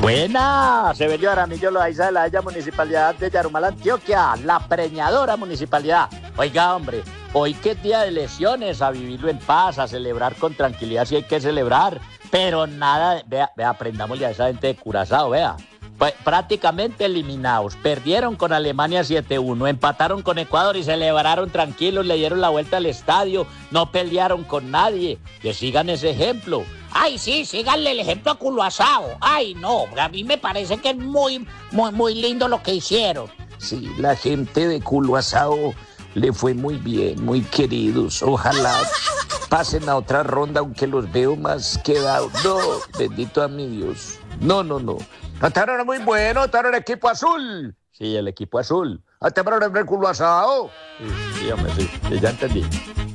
Buena, Severino Aramillo Loaiza de la Bella Municipalidad de Yarumal, Antioquia, la preñadora municipalidad. Oiga, hombre, hoy que es día de elecciones, a vivirlo en paz, a celebrar con tranquilidad si hay que celebrar, pero nada, vea, aprendámosle a esa gente de Curazao, vea. Pues prácticamente eliminados, perdieron con Alemania 7-1, empataron con Ecuador y celebraron tranquilos, le dieron la vuelta al estadio, no pelearon con nadie, que sigan ese ejemplo. Ay, sí, síganle el ejemplo a Curazao. Ay, no, a mí me parece que es muy lindo lo que hicieron. Sí, la gente de Curazao le fue muy bien, muy queridos. Ojalá pasen a otra ronda, aunque los veo más quedados. No, bendito a mi Dios. No. Notaron era muy bueno, notaron el equipo azul. Sí, el equipo azul. Notaron el Curazao. Sí, hombre, sí, ya entendí.